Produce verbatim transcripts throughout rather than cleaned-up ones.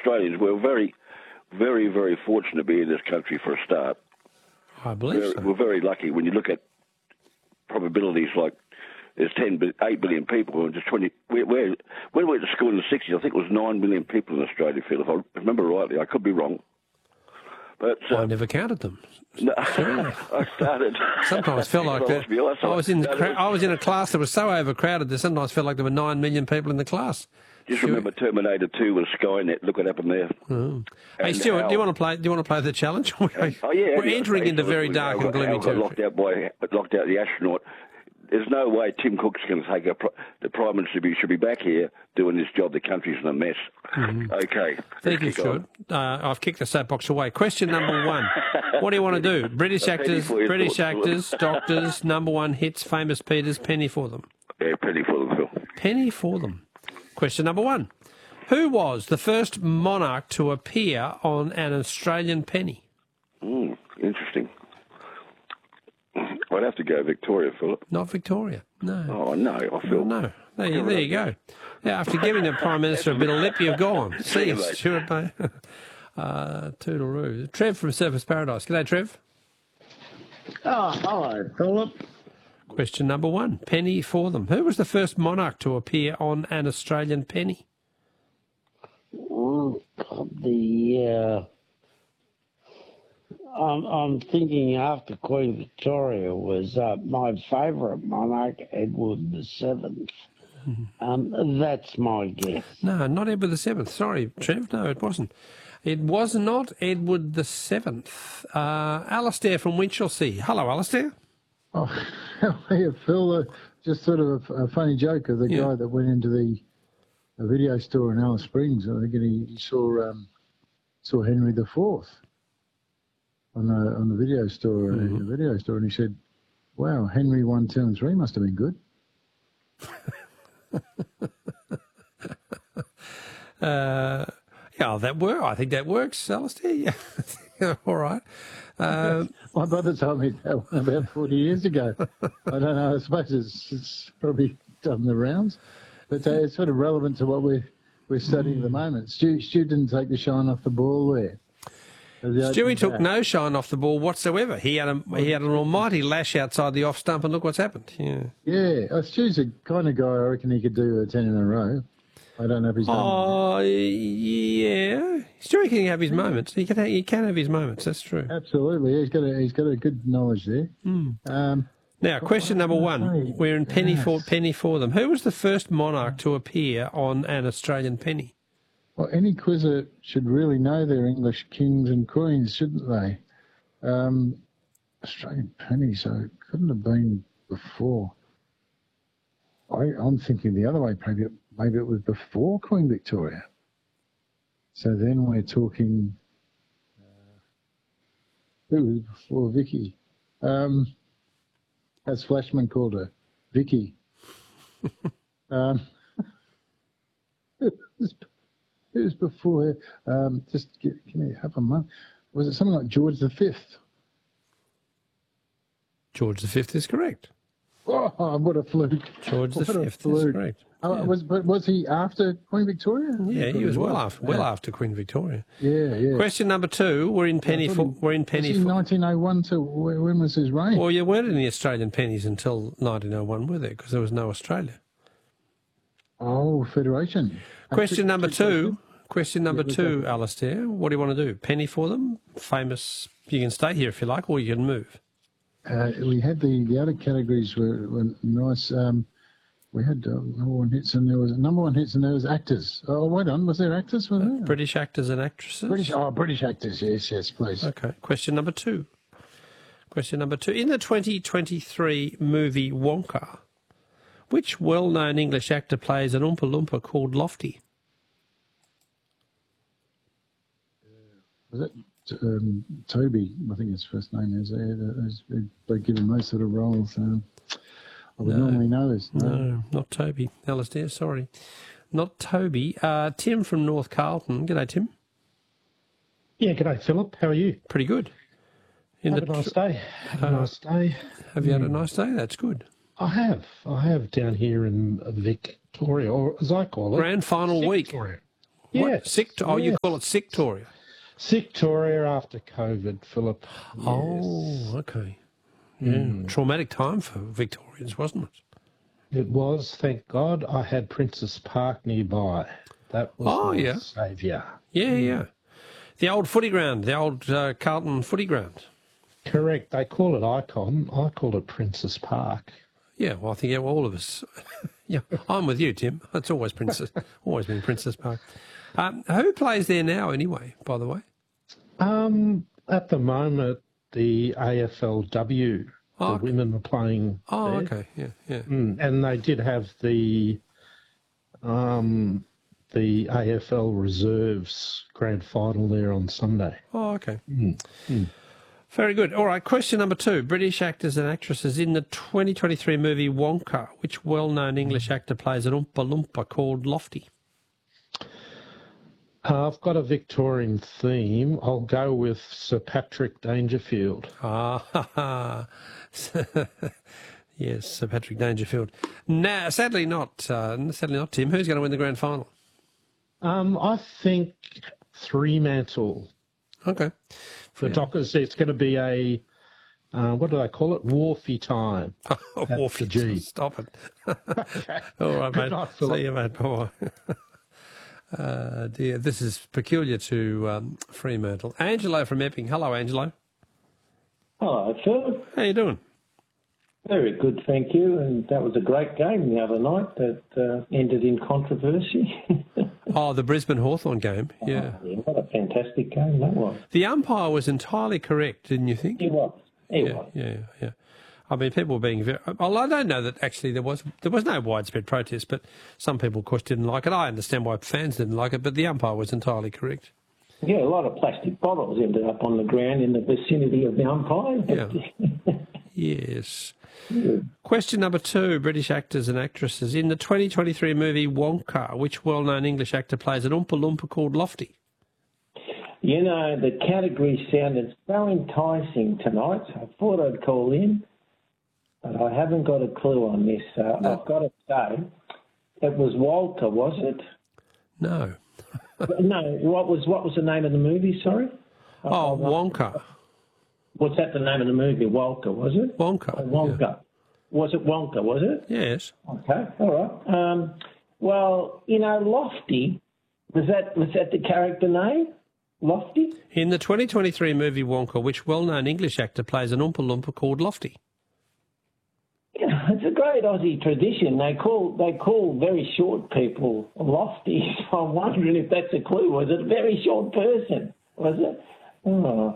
Australians, we're very, very, very fortunate to be in this country for a start. I believe we're, so. We're very lucky when you look at probabilities like there's ten, eight billion people and just twenty. We're, we're, when we went to school in the sixties, I think it was nine million people in Australia, Phil, if I remember rightly. I could be wrong. But uh, I never counted them. No, I started. Sometimes felt like that. I was in the cra- I was in a class that was so overcrowded that sometimes felt like there were nine million people in the class. Just Sure. remember Terminator Two with Skynet. Look what happened there. Oh. Hey, And Stuart, how- do you want to play? Do you want to play the challenge? Oh yeah, We're yeah, entering into very absolutely. dark How- and gloomy how got territory. locked out by locked out the astronaut. There's no way Tim Cook's going to take a, pro- the Prime Minister should be, should be back here doing this job. The country's in a mess. Mm-hmm. Okay. Thank you, let's kick on. Stuart. Uh, I've kicked the soapbox away. Question number one. What do you want to do? British A penny actors, for your British thoughts, actors, doctors, number one hits, famous Peters, penny for them. Yeah, penny for them, Phil. Penny for them. Question number one. Who was the first monarch to appear on an Australian penny? Mm, interesting. I'd have to go Victoria, Philip. Not Victoria. No. Oh no, I feel No. There you, there you go. Yeah, after giving the Prime Minister a bit of lip, you've gone. See you, mate. Stuart. mate. Uh, toodle-roo. Trev from Surfers Paradise. G'day, Trev. Oh, hello, Philip. Question number one. Penny for them. Who was the first monarch to appear on an Australian penny? Mm, The uh, I'm, I'm thinking after Queen Victoria was uh, my favourite monarch, Edward the Seventh. Um, that's my guess. No, not Edward the Seventh. Sorry, Trev. No, it wasn't. It was not Edward the Seventh. Uh, Alistair from Winchelsea. Hello, Alistair. Oh, yeah, Phil, uh, just sort of a, a funny joke of the Yeah. guy that went into the, the video store in Alice Springs. I think and he, he saw um, saw Henry the Fourth on the on the video store, Mm-hmm. uh, the video store, and he said, "Wow, Henry one, two, and three must have been good." Uh, yeah, that work. I think that works, Alistair. Yeah. All right. Uh, My brother told me that one about forty years ago. I don't know. I suppose it's, it's probably done the rounds, but uh, it's sort of relevant to what we're we're studying at the moment. Stu, Stu didn't take the shine off the ball there. Stewie took no shine off the ball whatsoever. He had a he had an almighty lash outside the off stump, and look what's happened. Yeah. Yeah, uh, Stu's the kind of guy I reckon he could do a ten in a row. I don't know if he's done. Oh, yeah. Stewie can have his moments. He can have, he can have his moments. That's true. Absolutely, he's got a he's got a good knowledge there. Mm. Um, Now, question number one. We're in penny for Yes. penny for them. Who was the first monarch to appear on an Australian penny? well, any quizzer should really know their English kings and queens, shouldn't they? Um, Australian penny, so it couldn't have been before. I, I'm thinking the other way. Maybe it, maybe it was before Queen Victoria. So then we're talking. Uh, who was before Vicky? Um, as Flashman called her, Vicky. um, it, was, it was before her. Um, just give, give me half a month. Was it something like George the Fifth? George the Fifth is correct. Oh, what a fluke! George the What a Fifth is fluke. correct. Oh, Yeah. was but was he after Queen Victoria? Yeah, he was well Yeah. after well after Queen Victoria. Yeah, yeah. Question number two. We're in penny I thought for he- we're in Was penny he for. nineteen oh one to wh- when was his reign? Well, you weren't in the Australian pennies until nineteen oh one, were there? Because there was no Australia. Oh, Federation. Question number two. Question number Yeah, two, Alistair. What do you want to do? Penny for them? Famous. You can stay here if you like, or you can move. Uh, we had the, the other categories were, were nice. Um, we had uh, number one hits and there was number one hits and there was actors. Oh, wait on, was there actors? Was there? British actors and actresses. British. Oh, British actors. Yes, yes, please. Okay. Question number two. Question number two. In the twenty twenty-three movie Wonka, which well-known English actor plays an Oompa Loompa called Lofty? Was it um, Toby? I think his first name is. Uh, they give him those sort of roles. Um, I would No. normally know this. No, not Toby. Alistair, sorry. Not Toby. Uh, Tim from North Carlton. G'day, Tim. Yeah, g'day, Philip. How are you? Pretty good. In Have the a nice tr- day. Have a nice day. Have you had a nice day? That's good. I have. I have down here in Victoria, or as I call it, Grand final week. Victoria. What? Yes. Sick? Oh, you yes. call it Sictoria. Victoria after COVID, Philip. Yes. Oh, okay. Yeah. Mm. Traumatic time for Victorians, wasn't it? It was, thank God, I had Princess Park nearby. That was Oh, my yeah. saviour. Yeah, yeah. The old footy ground, the old uh, Carlton footy ground. Correct. They call it Icon. I call it Princess Park. Yeah, well, I think yeah, all of us. Yeah, I'm with you, Tim. It's always Princess, always been Princess Park. Um, who plays there now, anyway? By the way. Um, at the moment, the A F L W, Oh, the okay. women are playing. Oh, there. okay. Yeah, yeah. Mm, and they did have the um, the A F L Reserves grand final there on Sunday. Oh, okay. Mm, mm. Very good. All right, question number two. British actors and actresses in the twenty twenty-three movie Wonka. Which well-known English actor plays an Oompa Loompa called Lofty? Uh, I've got a Victorian theme. I'll go with Sir Patrick Dangerfield. Ah, ha, ha. Yes, Sir Patrick Dangerfield. No, sadly not. Uh, sadly not, Tim. Who's going to win the grand final? Um, I think Fremantle. Okay. The Dockers, it's going to be a, uh, what do they call it? Wharfy time. Oh, At Wolfie, the G. stop it. All right, Good mate. night, Philip. See you, mate. Bye-bye. Uh, dear, this is peculiar to um, Fremantle. Angelo from Epping. Hello, Angelo. Hello, Phil. How you doing? Very good, thank you. And that was a great game the other night that uh, ended in controversy. Oh, the Brisbane Hawthorn game. Yeah. Oh, yeah, what a fantastic game that was. The umpire was entirely correct, didn't you think? He was. He Yeah, was. yeah, yeah. I mean, people were being very. Well, I don't know that actually there was there was no widespread protest, but some people, of course, didn't like it. I understand why fans didn't like it, but the umpire was entirely correct. Yeah, a lot of plastic bottles ended up on the ground in the vicinity of the umpire. Yeah. Yes. Question number two, British actors and actresses. In the twenty twenty-three movie Wonka, which well-known English actor plays an Oompa Loompa called Lofty? You know, the category sounded so enticing tonight, so I thought I'd call in, but I haven't got a clue on this. Uh, No. I've got to say, it was Walter, was it? No. No, what was what was the name of the movie, sorry? Oh, Wonka. Was that the name of the movie? Wonka, was it? Wonka. Oh, Wonka. Was it Wonka, was it? Yes. Okay, all right. Um, well, you know, Lofty, was that was that the character name? Lofty? In the twenty twenty-three movie Wonka, which well-known English actor plays an Oompa Loompa called Lofty? Yeah, it's a great Aussie tradition. They call they call very short people lofty. So I'm wondering if that's a clue. Was it a very short person? Was it? Oh.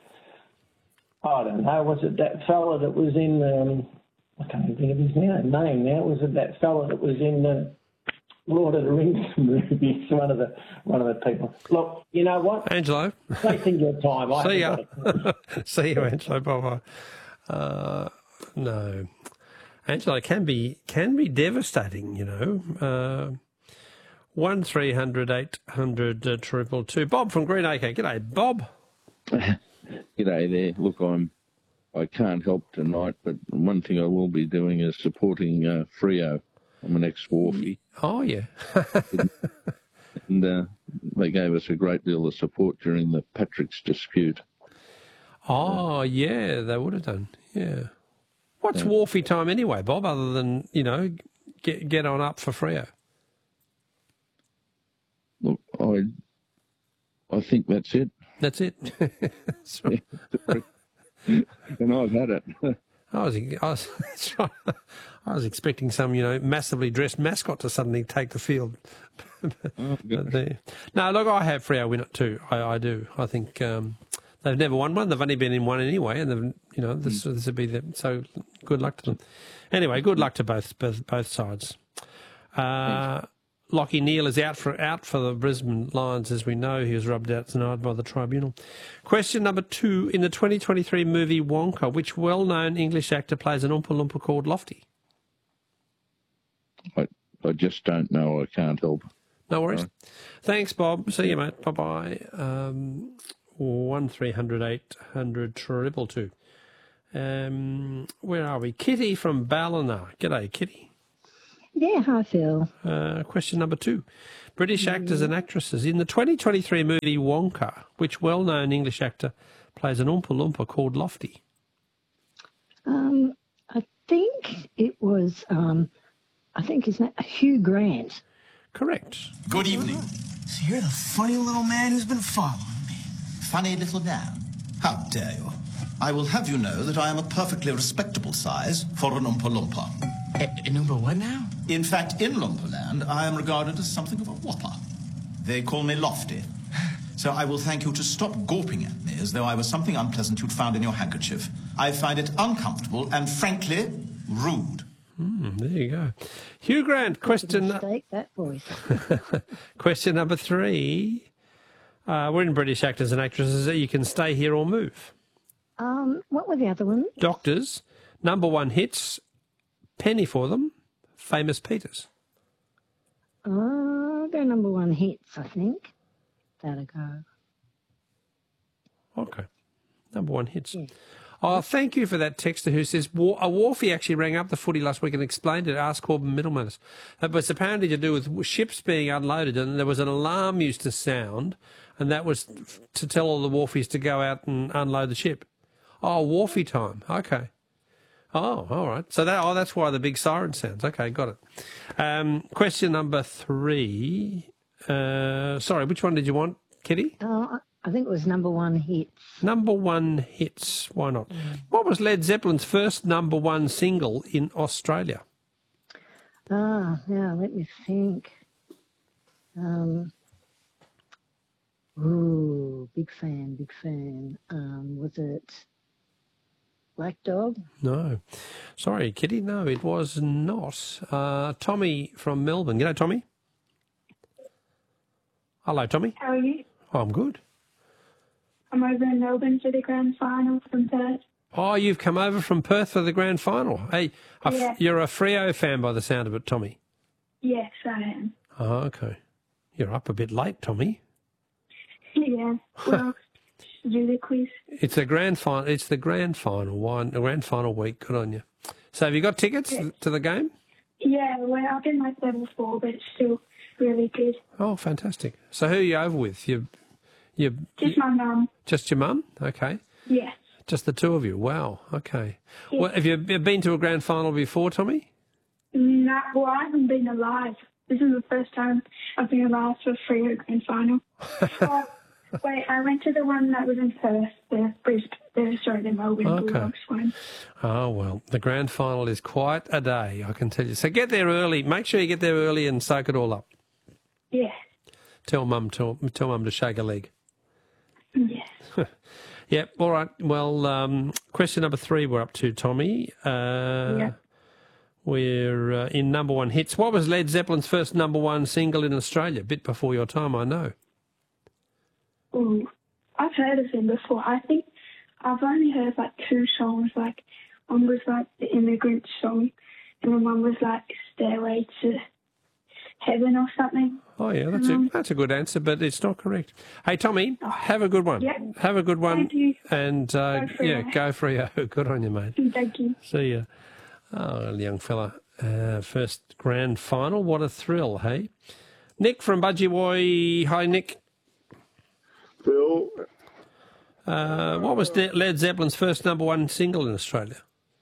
I don't know. Was it that fella that was in? Um, I can't even think of his name now. Was it that fella that was in the Lord of the Rings movies? One of the one of the people. Look, you know what? Angelo. Wasting your time. I See haven't ya. got a- See you, Angelo. Bye-bye. Uh, no. Angelo can be can be devastating, you know. Uh, one three hundred eight hundred uh, triple two. Bob from Greenacre. G'day, Bob. G'day there. Look, I'm I can't help tonight, but one thing I will be doing is supporting uh, Freo. I'm an ex-Wharfie, Oh yeah. and uh, they gave us a great deal of support during the Patrick's dispute. Oh yeah, they would have done. Yeah. What's Wharfie time anyway, Bob? Other than you know, get get on up for Freo. Look, I I think that's it, That's it. That's right. and I've had it. I was, I was, that's right. I was expecting some, you know, massively dressed mascot to suddenly take the field. Oh, But there- no, look, I have Freo win it too. I, I do. I think um, they've never won one. They've only been in one anyway, and they've, you know, this this would be them. So good luck to them. Anyway, good luck to both both, both sides. Uh, Lockie Neal is out for out for the Brisbane Lions, as we know. He was rubbed out tonight by the tribunal. Question number two. In the twenty twenty-three movie Wonka, which well-known English actor plays an Oompa Loompa called Lofty? I, I just don't know. I can't help. No worries. Thanks, Bob. See you, mate. Bye-bye. Um, one three hundred eight hundred triple two. Um, where are we? Kitty from Ballina. G'day, Kitty. Yeah, hi, Phil. Uh, question number two. British actors and actresses. In the twenty twenty-three movie Wonka, which well-known English actor plays an Oompa Loompa called Lofty? Um, I think it was, um, I think his name, Hugh Grant. Correct. Good evening. So you're the funny little man who's been following me. Funny little man. How dare you? I will have you know that I am a perfectly respectable size for an Oompa Loompa. An Oompa what now? In fact, in Loompa-land, I am regarded as something of a whopper. They call me Lofty. So I will thank you to stop gawping at me as though I was something unpleasant you'd found in your handkerchief. I find it uncomfortable and, frankly, rude. Mm, there you go. Hugh Grant, question... Mistake, that voice. question number three. Uh, we're in British actors and actresses. You can stay here or move. Um, what were the other ones? Doctors, number one hits, penny for them, Famous Peters. Oh, they're number one hits, I think. That'll go. Okay. Number one hits. Yeah. Oh, thank you for that texter who says, a Wharfie actually rang up the footy last week and explained it, asked Corbin Middlemanners. It was apparently to do with ships being unloaded, and there was an alarm used to sound, and that was to tell all the Wharfies to go out and unload the ship. Oh, Wharfie time. Okay. Oh, all right. So that oh, that's why the big siren sounds. Okay, got it. Um, question number three. Uh, sorry, which one did you want, Kitty? Oh, I think it was number one hits. Number one hits. Why not? Mm. What was Led Zeppelin's first number one single in Australia? Ah, yeah, let me think. Um, ooh, big fan, big fan. Um, was it Black Dog? No. Sorry, Kitty, no, it was not. Uh, Tommy from Melbourne. G'day, Tommy. Hello, Tommy. How are you? Oh, I'm good. I'm over in Melbourne for the grand final from Perth. Oh, you've come over from Perth for the grand final. Hey, a, yeah. You're a Freo fan by the sound of it, Tommy. Yes, I am. Oh, okay. You're up a bit late, Tommy. Yeah, well, do the quiz. It's the grand final. It's the grand final one. The grand final week. Good on you. So, have you got tickets yeah. to the game? Yeah, we're up in like level four, but it's still really good. Oh, fantastic. So, who are you over with? You, you. Just my mum. Just your mum? Okay. Yeah. Just the two of you. Wow. Okay. Yeah. Well, have you been to a grand final before, Tommy? No, well, I haven't been alive. This is the first time I've been alive for a Freo grand final. oh, wait, I went to the one that was in Perth, the Brisbane, the, sorry, the Melbourne okay. Bulldogs one. Oh, well, the grand final is quite a day, I can tell you. So get there early. Make sure you get there early and soak it all up. Yeah. Tell mum, tell, tell mum to shake a leg. Yes. Yep, all right. Well, um, question number three we're up to, Tommy. Uh, yeah. We're uh, in number one hits. What was Led Zeppelin's first number one single in Australia? A bit before your time, I know. Ooh, I've heard of him before. I think I've only heard like two songs. Like one was like the Immigrant Song, and then one was like Stairway to Heaven or something. Oh yeah, that's um, a that's a good answer, but it's not correct. Hey Tommy, oh, have a good one. Yeah. Have a good one. Thank you. And uh, go yeah, go Freo. Good on you, mate. Thank you. See ya. Oh, young fella. Uh, first grand final. What a thrill, hey? Nick from Budgie. Hi, Nick. Phil. Uh, what was Led Zeppelin's first number one single in Australia?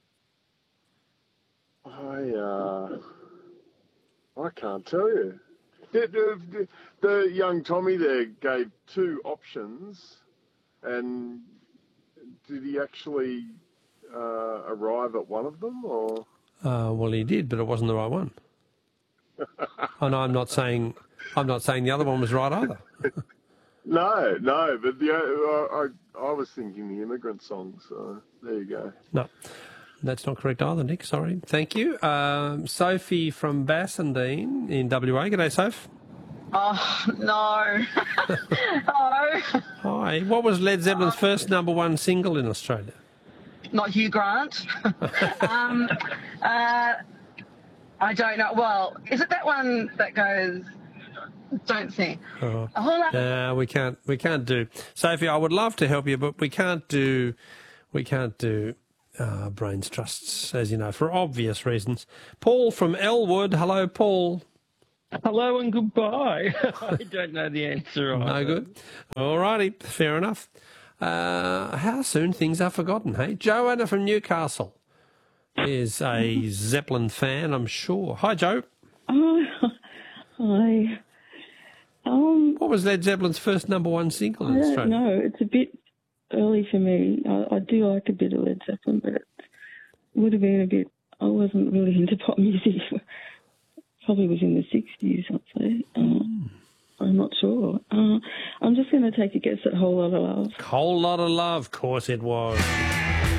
I uh, I can't tell you. The, the, the young Tommy there gave two options, and did he actually uh, arrive at one of them, or? Uh, well, he did, but it wasn't the right one. Oh no, I'm not saying I'm not saying the other one was right either. No, no, but the I, I I was thinking the Immigrant Song, so there you go. No, that's not correct either, Nick. Sorry. Thank you. Um, Sophie from Bassendean in W A. G'day, Soph. Oh, no. Hello. Hi. What was Led Zeppelin's uh, first number one single in Australia? Not Hugh Grant. um, uh, I don't know. Well, is it that one that goes... Don't sing. Oh. No, we can't. We can't do. Sophie, I would love to help you, but we can't do. We can't do uh, Brains Trusts, as you know, for obvious reasons. Paul from Elwood. Hello, Paul. Hello and goodbye. I don't know the answer. No either. good. All righty, fair enough. Uh, how soon things are forgotten, hey? Joanna from Newcastle is a Zeppelin fan, I'm sure. Hi, Joe. Oh, hi. Um, what was Led Zeppelin's first number one single in I don't Australia? know. It's a bit early for me. I, I do like a bit of Led Zeppelin, but it would have been a bit... I wasn't really into pop music. Probably was in the sixties, I'd say. Uh, I'm not sure. Uh, I'm just going to take a guess at Whole Lotta Love. Whole Lotta Love, of course it was.